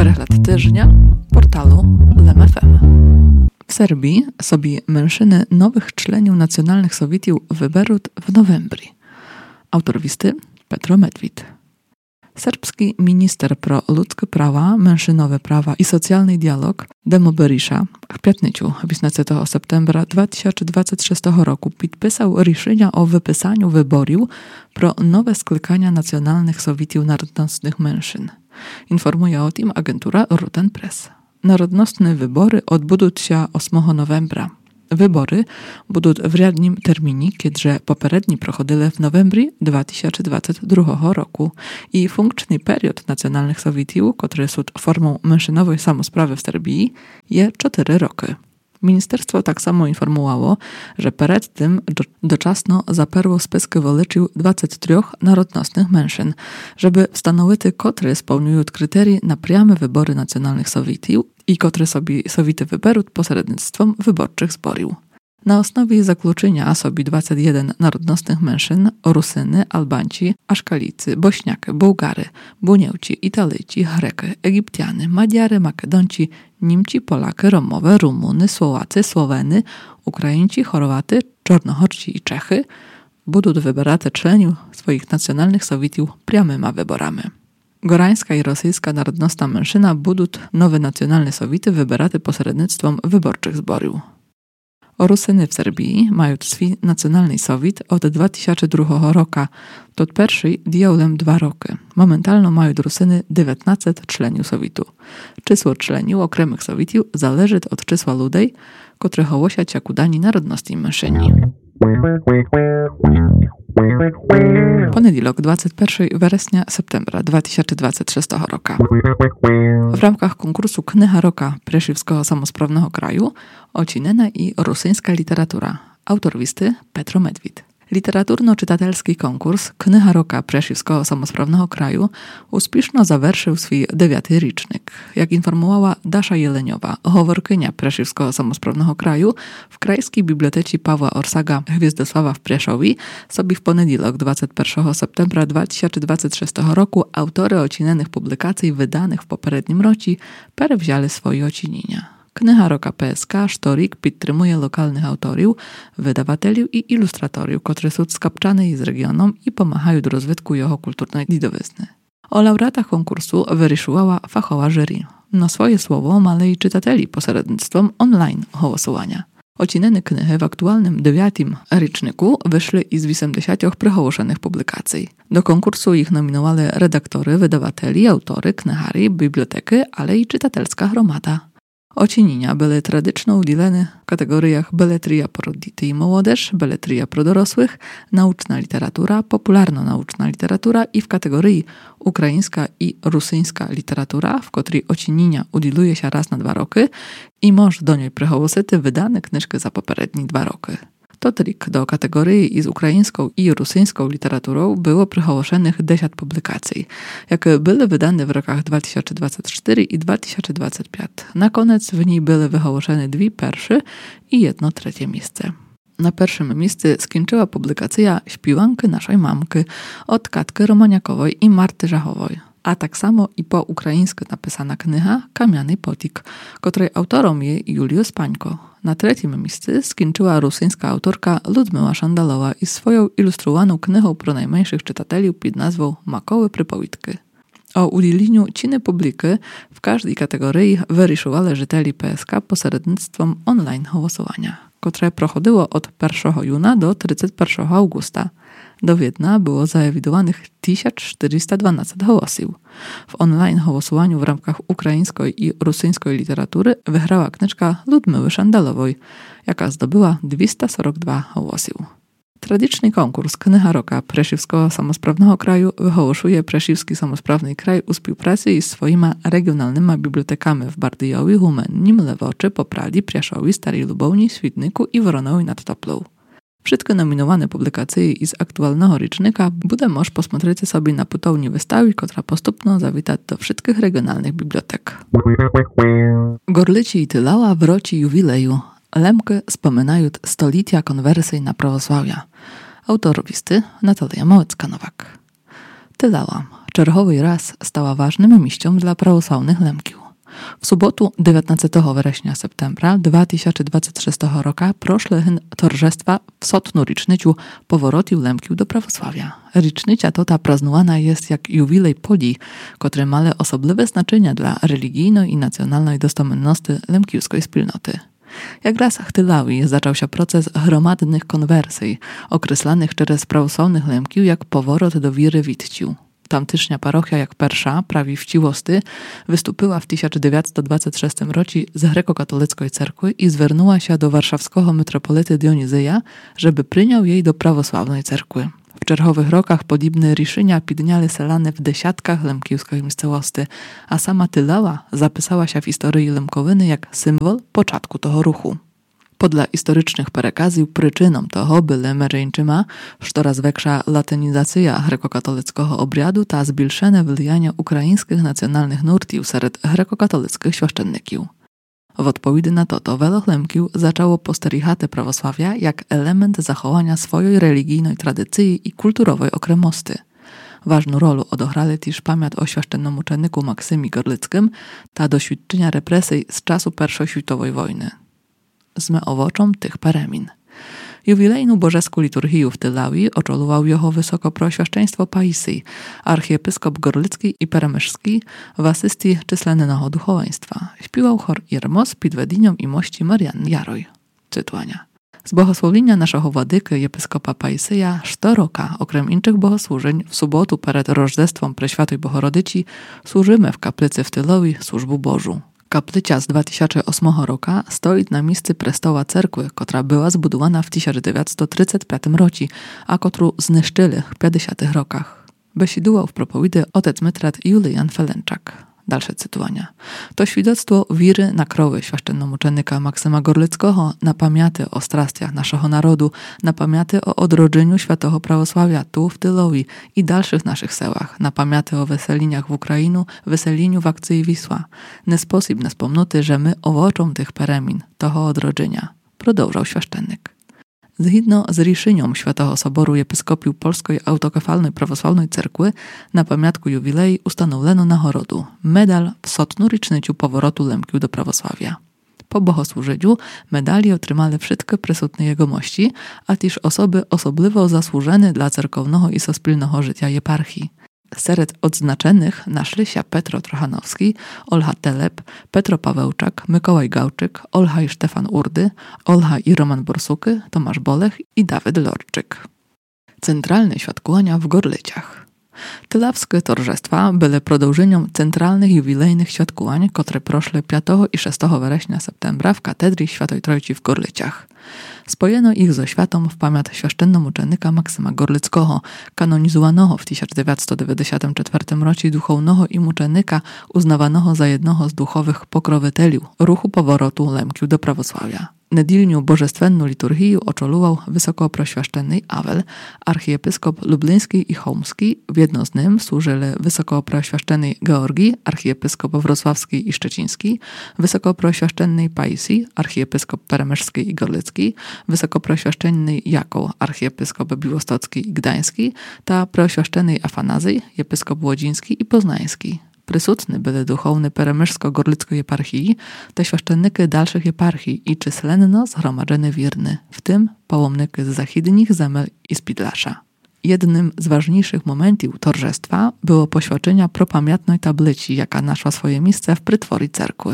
Перегляд тижня порталу LEM.FM. W Serbii sobie mężczyny nowych członków nacjonalnych sowietów wyberут w novembri. Autor listy Petro Medved. Serbski minister pro ludzkie prawa, mężczyznowe prawa i socjalny dialog Demo Berisha w piątnicu 18 septembra 2026 roku podpisał решення o wypisaniu wyborów pro nowe sklykania nacjonalnych sowietów narodnostnych mężczyzn. Informuje o tym agentura Ruten Press. Narodnostne wybory odbędą się 8 novembra. Wybory będą w radnym terminie, kiedże poprzedni prochodzili w novembri 2022 roku i funkczny period nacjonalnych sowietów, który są formą mężczyznowej samosprawy w Serbii, je 4 roky. Ministerstwo tak samo informowało, że przed tym doczasno zaperło spisky wyliczył 23 narodnostnych mężczyzn, żeby stanowić, które spełniają kryteria na priame wybory nacjonalnych sowietów i które sobie sowiety wyberą pośrednictwem wyborczych zborów. Na osnowie zakluczenia sobie 21 narodnostnych mężczyzn, Rusyny, Albanci, Aszkalicy, Bośniacy, Bułgary, Buniewci, Italijci, Greki, Egiptiany, Madziary, Makedonci, Niemci, Polacy, Romowie, Rumuny, Słowacy, Słoweny, Ukraińcy, Chorwaty, Czarnochorci i Czechy będą wybierać członów swoich nacjonalnych sowietów priamymi wyborami. Gorańska i rosyjska narodnostna mężczyzna będą nowe nacjonalne sowiety wybierać pośrednictwem wyborczych zborów. Rusyny w Serbii mają swój nacjonalny sowiet od 2002 roku. To pierwszy diaulem 2 roki. Momentalno mają Rusyny 19 członów sowietu. Czysło członów okrętnych sowietów zależy od czysła ludzi, którzy hołosia ciakudani narodności mężczyźni. Poniedziałek 21 września septembra 2026 roku. W ramach konkursu Knyha Roka Preszewskiego Samosprawnego Kraju ocinena i rosyjska literatura. Autor listy Petro Medved. Literaturno-czytatelski konkurs Knyha Roka Preszewskiego Samosprawnego Kraju uspieszno zawerszył swój 9. rocznik. Jak informowała Dasza Jeleniowa, howorkynia Preszewskiego Samosprawnego Kraju, w Krajskiej Bibliotece Pawła Orsaga Hviezdosława w Preszowie sobie w poniedziałek 21 septembra 2026 roku autory ocinenych publikacji wydanych w poprzednim roku przewzięli swoje ocinienia. Knyha Roka PSK Sztorik podtrzymuje lokalnych autorów, wydawatelów i ilustratorów, którzy są skapczani z regionu i pomagają do rozwitku jego kulturnej dziedziny. O laureatach konkursu wyryszyła fachowa jury. Na swoje słowo mali czytateli pośrednictwem online głosowania. Ocinene knyhy w aktualnym 9. roczniku wyszły z 80 przehołoszonych publikacji. Do konkursu ich nominowali redaktory, wydawateli, autory, knyhary, biblioteki, ale i czytatelska gromada. Ocenienia były tradycyjnie udzielane w kategoriach beletria pro dzieci i młodzież, beletria pro dorosłych, nauczna literatura, popularno-nauczna literatura i w kategorii ukraińska i rosyjska literatura, w której ocenienia udzieluje się raz na 2 roki i może do niej przehołosity wydane knyżki za poprzednie 2 roki. To trik do kategorii z ukraińską i rosyjską literaturą było przehołoszonych 10 publikacji, jakie były wydane w rokach 2024 i 2025. Na koniec w niej były wyhołoszone 2 pierwsze i 1 trzecie miejsce. Na pierwszym miejscu skończyła publikacja Śpiwanki naszej mamki od Katki Romaniakowej i Marty Żachowej, a tak samo i po ukraińsku napisana knyha Kamiany Potik, której autorem jest Juliusz Pańko. Na trzecim miejscu skończyła rosyjska autorka Ludmila Szandalowa i swoją ilustrowaną knygą pro najmniejszych czytateli pod nazwą Makoły Przypowitki. O udzieleniu ciny publiki w każdej kategorii wyryszyli żyteli PSK pośrednictwem online głosowania, które prochodziło od 1 juna do 31 augusta. Do Wiednia było zaewidowanych 1412 głosów. W online głosowaniu w ramach ukraińskiej i rosyjskiej literatury wygrała knyżka Ludmiły Szandalowej, jaka zdobyła 242 głosów. Tradycyjny konkurs Knyha Roka Preszewskiego Samosprawnego Kraju wyhołoszuje Preszewski Samosprawny Kraj u współpracy z swoimi regionalnymi bibliotekami w Bardyjowie, Humennim, Lewoczy, Poprali, Priaszowi, Starej Lubowni, Świdniku i Woronowi nad Toplą. Wszystkie nominowane publikacje z aktualnego rocznika będzie można posмотреть sobie na putovni wystawy, która postupno zawita do wszystkich regionalnych bibliotek. Gorlici i Tylała w rocie jubileju. Lemki wspominają stolicia konwersji na prawosławia. Autor listy Natalia Małecka-Nowak. Tylała. Czerchowy raz stała ważnym miścią dla prawosławnych Lemkiów. W sobotu 19 września septembra 2026 roku prošle торжества w sotnu ricznyciu powrotiu Lemkiów do prawosławia. Ricznycia to ta praznowana jest jak jubilej podii, które male osobliwe znaczenia dla religijnej i nacjonalnej dostomności lemkiewskiej wspólnoty. Jak raz w Tylawi zaczął się proces gromadnych konwersji, określanych przez prawosławnych Lemkiów jak powrót do wiry witciu. Tamtyczna parochia jak pierwsza, prawie wciłosty, wystąpiła w 1926 roku z grekokatolickiej cerkwy i zwernęła się do warszawskiego metropolity Dionizyja, żeby przyjął jej do prawosławnej cerkwy. W czerchowych rokach podobne riszenia pidniali selane w desiatkach lemkiewskich miejscowości, a sama Tylawa zapisała się w historii Lemkowyny jak symbol początku tego ruchu. Podle historycznych perekazji przyczyną toho były meryńczyma, coraz większa latynizacja grekokatolickiego obradu ta zbilszone wlijanie ukraińskich nacjonalnych nurtów wśród grekokatolickich świeszczenników. W odpowiedzi na to wielu Lemkiów zaczęło postrzegać prawosławia jak element zachowania swojej religijnej tradycji i kulturowej okremości. Ważną rolę odegrali też pamięć o świeszczennomuczenniku Maksymie Gorlickim, ta doświadczenia represji z czasu I światowej wojny. Sme owoczą tych peremin. Jubilejną bożeską liturgię w Tylawi oczolował jego wysokoproświeszczeństwo Paisy, archiepiskop Gorlicki i Peremyszski w asystii czyslennego duchowaństwa. Śpiewał chór Jermos pod wedinią i mości Marianny Jaroj. Cytuania. Z błogosławienia naszego władyky episkopa Paisyja 100 roka, okrem innych bogosłużeń, w sobotu przed Rożdestwem Preświatej Bohorodyci służymy w kaplicy w Tylowi służbu Bożą. Kaplica z 2008 roku stoi na miejscu prestoła cerkwy, która była zbudowana w 1935 roku, a którą zniszczyli w 50 rokach. Besidował w propowiedzi otec metrat Julian Felenczak. Dalsze cytowania. To świadectwo wiry na krowy świeszczennomuczennika Maksyma Gorlickiego, na pamięty o strastiach naszego narodu, na pamięty o odrodzeniu świętego prawosławia tu w Tylowi i dalszych naszych sełach, na pamięty o weseliniach w Ukrainu, weseliniu w akcji Wisła. Nie sposób nie wspomnuty, że my owoczą tych peremin, toho odrodzenia, продовжał świeszczennik. Zgodnie z riszynią Świętego Soboru Episkopiów Polskiej Autokefalnej Prawosławnej Cerkwy na pamiątku jubilei ustanowiono nagrodu medal w sotnu rocznicę powrotu Lemkiów do prawosławia. Po bogosłużeniu medali otrzymali wszystkie przysutne jegomości, a też osoby osobliwie zasłużone dla cerkownego i sospólnego życia eparchii. Wśród odznaczonych naszli się Petro Trochanowski, Olha Telep, Petro Pawełczak, Mikołaj Gałczyk, Olha i Stefan Urdy, Olha i Roman Borsuky, Tomasz Bolech i Dawid Lorczyk. Centralne świadkowania w Gorlicach. Tylawskie торжества były продовженiem centralnych jubilejnych świadkowań, które proszły 5 i 6 września septembra w katedrii Świętej Trójcy w Gorlicach. Spojeno ich ze światą w pamięć świeszczennomuczennika Maksyma Gorlickiego, kanonizowanego w 1994 roku duchownego i muczennika uznawanego za jednego z duchowych pokrowiteliów ruchu powrotu Lemkiów do prawosławia. Nedilniu bożestwenną liturgię oczolował wysokoproświeszczenny Awel, archiepiskop lubliński i chełmski, w jedno z nim służyli wysokoproświeszczenny Georgii, archiepiskop wrocławski i szczeciński, wysokoproświeszczenny Paisi, archiepiskop peremyszski i gorlicki, wysokoproświeszczenny Jakoł, archiepiskop białostocki i gdański, ta proświeszczenny Afanazji, episkop łodziński i poznański. Prysutny byli duchowny peremyszsko-gorlickiej eparchii, te świeszczennyki dalszych eparchii i czyslenno zgromadzone wierny, w tym pałomnyki z zachidnich zemel i z Pidlasza. Jednym z ważniejszych momentów торжества było poświadczenia propamiętnej tablicy, jaka naszła swoje miejsce w prytworii cerkwy.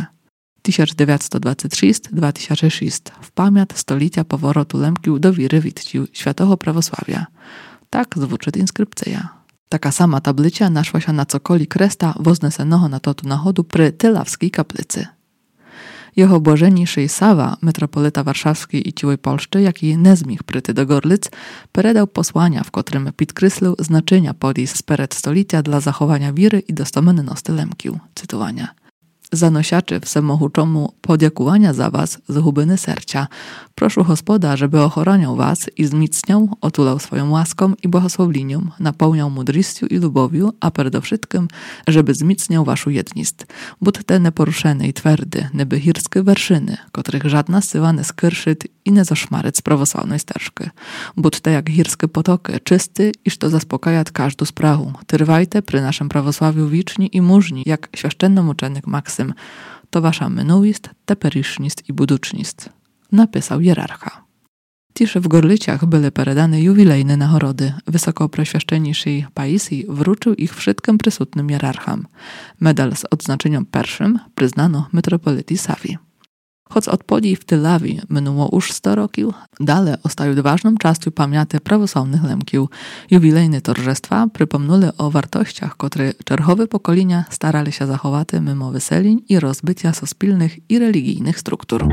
1926-2006 w pamięć stolecia powrotu Lemkiów do wiry witciu świętego prawosławia. Tak zwuczy inskrypcja. Taka sama tablica naszła się na cokoli kresta woznesenego na totu nachodu przy Tylawskiej kaplicy. Jeho błażeniejszy Sawa, metropolita warszawski i ciłej Polszczy, jak i nezmich pryty do Gorlic, peredał posłania, w którym podkreślił znaczenia podjść speret stolecia dla zachowania wiry i dostomenności Lemkiów. Cytowania. Zanosiaczy wsemohuczomu podziękowania za was z głębiny serca. Proszę Gospoda, żeby ochroniał was i wzmacniał, otulał swoją łaską i błogosławieniem, napełniał mądrością i lubowiu, a przede wszystkim, żeby wzmacniał waszą jedność. Budźcie neporuszeni i twardy, neby hirskie werszyny, których żadna syła nie skryszyt i не зашмарить з православної стежки. Будьте jak gírskie potoki, czysty, iż to zaspokajat każdą sprawę. Trwajte przy naszym prawosławiu wiczni i mużni, jak święcennomuczennik Maksym. To wasza minuist, teperisznist i buducznist. Napisał hierarcha. Tisze w Gorlyciach były peredane jubilejne nagorody. Wysokopreświaszczenniejszej Paisji wrócił ich wszystkim przysutnym hierarcham. Medal z odznaczeniem pierwszym przyznano metropolitii Sawi. Choć od podii w Tylawi minęło już 100 roków, dalej ostają ważną częścią pamięci prawosławnych lemkiów. Jubilejne torzestwa przypomniały o wartościach, które czerwowe pokolenia starali się zachować mimo wyselin i rozbycia sospilnych i religijnych struktur.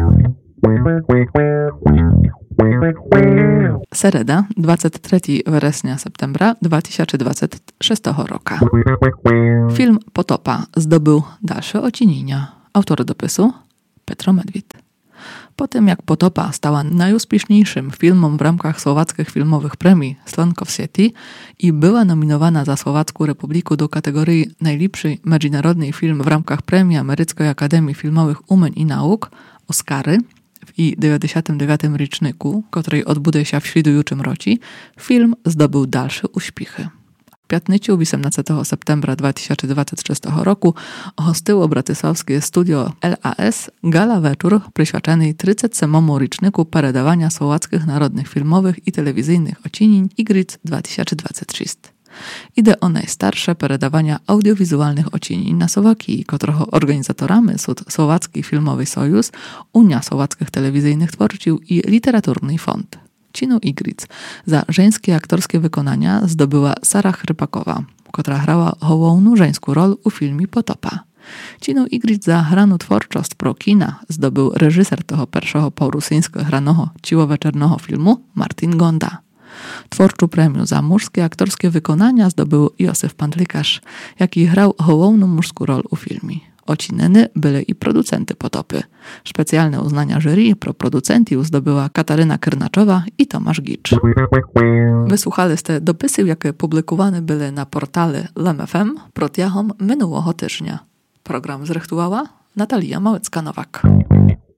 Sereda, 23 września septembra 2026 roku. Film Potopa zdobył dalsze ocenienia. Autor dopisu Petro Medwid. Po tym jak Potopa stała najuspieszniejszym filmem w ramach słowackich filmowych premii Slankowsiety i była nominowana za Słowacką Republiku do kategorii najlepszy międzynarodny film w ramach premii Ameryckiej Akademii Filmowych Umień i Nauk Oscary i 99. roczniku, której odbudzie się w świdujuczym roku, film zdobył dalsze uśpichy. W piatnicu 18 septembra 2026 roku hostyło bratysławskie studio LAS gala wieczór przyświadczony 37. roczniku peredawania słowackich narodnych filmowych i telewizyjnych ocenień Igric 2026. Ide o najstarsze peredawania audiowizualnych ocenień na Słowakii, którego organizatorami są Słowacki Filmowy Sojusz, Unia Słowackich Telewizyjnych Twórców i Literaturny Fond. Cinu Igric za żeńskie aktorskie wykonania zdobyła Sara Chrypakowa, która grała główną żeńską rolę u filmie Potopa. Cinu Igric za granu twórczość pro kina zdobył reżyser tego pierwszego po-rusyńskiego granego ciłowieczernego filmu Martin Gonda. Twórczą premię za męskie aktorskie wykonania zdobył Józef Pandlikarz, jaki grał główną męską rolę u filmie. Ocineny byli i producenty Potopy. Specjalne uznania jury pro producentów zdobyła Kataryna Kyrnaczowa i Tomasz Gicz. Wysłuchali ste dopisy, jakie publikowane były na portale LMFM protiahom minionego tygodnia. Program zrechtowała Natalia Małecka-Nowak.